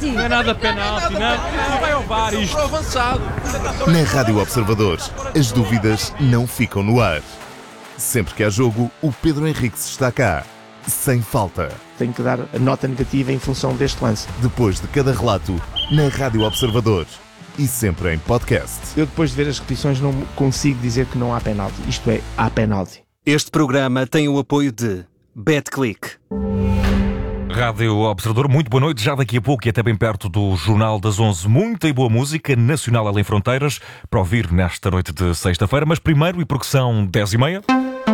penalti! Não é nada penalti, não vai ao VAR isto. Avançado. Na Rádio Observador, as dúvidas não ficam no ar. Sempre que há jogo, o Pedro Henriques está cá, sem falta. Tenho que dar a nota negativa em função deste lance. Depois de cada relato, na Rádio Observador e sempre em podcast. Eu, depois de ver as repetições, não consigo dizer que não há penalti. Isto é, há penalti. Este programa tem o apoio de BetClick. Rádio Observador, muito boa noite. Já daqui a pouco e até bem perto do Jornal das 11, muita e boa música nacional além fronteiras para ouvir nesta noite de sexta-feira. Mas primeiro, e porque são 10h30...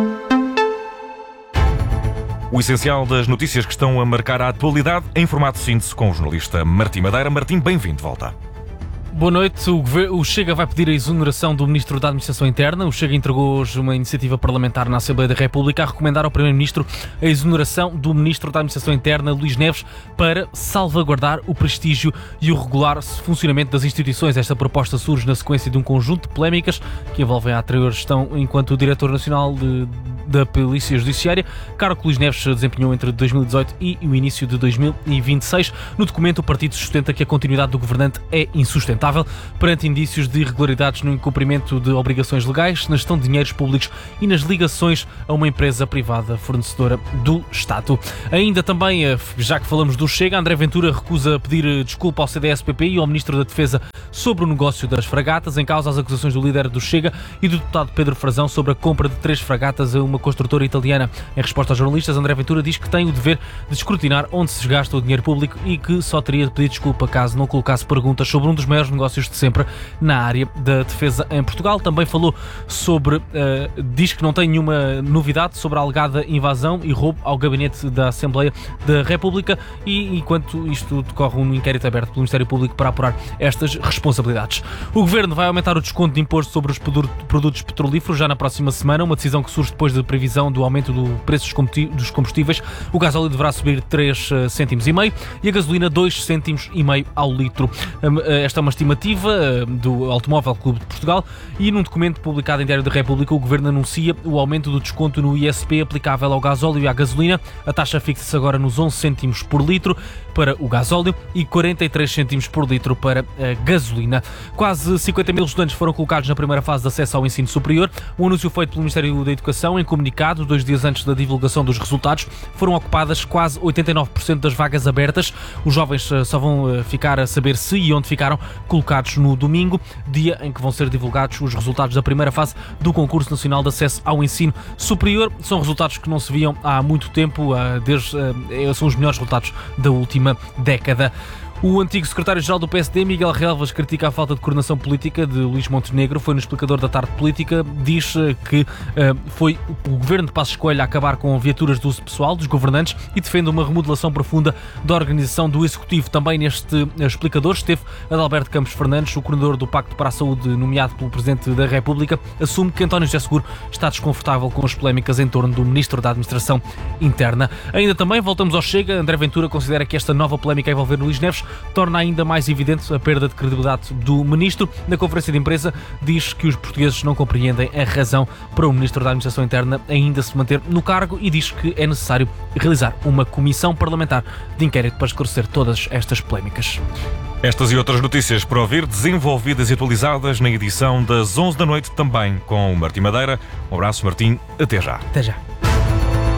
o essencial das notícias que estão a marcar a atualidade em formato síntese com o jornalista Martim Madeira. Martim, bem-vindo de volta. Boa noite. O Chega vai pedir a exoneração do Ministro da Administração Interna. O Chega entregou hoje uma iniciativa parlamentar na Assembleia da República a recomendar ao Primeiro-Ministro a exoneração do Ministro da Administração Interna, Luís Neves, para salvaguardar o prestígio e o regular funcionamento das instituições. Esta proposta surge na sequência de um conjunto de polémicas que envolvem a anterior gestão enquanto Diretor Nacional da Polícia Judiciária, cargo que Luís Neves desempenhou entre 2018 e o início de 2026. No documento, o partido sustenta que a continuidade do governante é insustentável perante indícios de irregularidades no incumprimento de obrigações legais, na gestão de dinheiros públicos e nas ligações a uma empresa privada fornecedora do Estado. Ainda também, já que falamos do Chega, André Ventura recusa pedir desculpa ao CDS-PP e ao Ministro da Defesa sobre o negócio das fragatas, em causa as acusações do líder do Chega e do deputado Pedro Frazão sobre a compra de 3 fragatas a uma construtora italiana. Em resposta aos jornalistas, André Ventura diz que tem o dever de escrutinar onde se gasta o dinheiro público e que só teria de pedir desculpa caso não colocasse perguntas sobre um dos maiores negócios de sempre na área da defesa em Portugal. Também falou sobre, diz que não tem nenhuma novidade sobre a alegada invasão e roubo ao gabinete da Assembleia da República e enquanto isto decorre um inquérito aberto pelo Ministério Público para apurar estas responsabilidades. O Governo vai aumentar o desconto de imposto sobre os produtos petrolíferos já na próxima semana, uma decisão que surge depois da previsão do aumento do preço dos combustíveis. O gasóleo deverá subir 3,5 cêntimos e a gasolina 2,5 cêntimos ao litro. Esta é uma estimativa do Automóvel Clube de Portugal e num documento publicado em Diário da República o Governo anuncia o aumento do desconto no ISP aplicável ao gasóleo e à gasolina. A taxa fixa-se agora nos 11 cêntimos por litro para o gasóleo e 43 cêntimos por litro para a gasolina. Quase 50 mil estudantes foram colocados na primeira fase de acesso ao ensino superior. O anúncio feito pelo Ministério da Educação em comunicado, 2 dias antes da divulgação dos resultados, foram ocupadas quase 89% das vagas abertas. Os jovens só vão ficar a saber se e onde ficaram colocados no domingo, dia em que vão ser divulgados os resultados da primeira fase do Concurso Nacional de Acesso ao Ensino Superior. São resultados que não se viam há muito tempo, são os melhores resultados da última década. O antigo secretário-geral do PSD, Miguel Relvas, critica a falta de coordenação política de Luís Montenegro. Foi no explicador da Tarde Política. Diz que foi o governo de Passos Coelho a acabar com viaturas de uso pessoal dos governantes e defende uma remodelação profunda da organização do Executivo. Também neste explicador esteve Adalberto Campos Fernandes, o coordenador do Pacto para a Saúde, nomeado pelo Presidente da República. Assume que António José Seguro está desconfortável com as polémicas em torno do Ministro da Administração Interna. Ainda também, voltamos ao Chega. André Ventura considera que esta nova polémica a envolver Luís Neves torna ainda mais evidente a perda de credibilidade do Ministro. Na conferência de imprensa diz que os portugueses não compreendem a razão para o Ministro da Administração Interna ainda se manter no cargo e diz que é necessário realizar uma comissão parlamentar de inquérito para esclarecer todas estas polémicas. Estas e outras notícias para ouvir, desenvolvidas e atualizadas na edição das 11 da noite, também com o Martim Madeira. Um abraço, Martim. Até já. Até já.